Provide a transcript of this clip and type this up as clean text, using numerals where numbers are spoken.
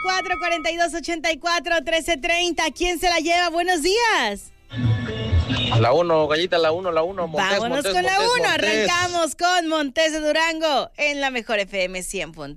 444-4284-1330. ¿Quién se la lleva? Buenos días. La 1, Gallita, la 1. Vámonos con la 1. Arrancamos con Montes de Durango en la mejor FM 100.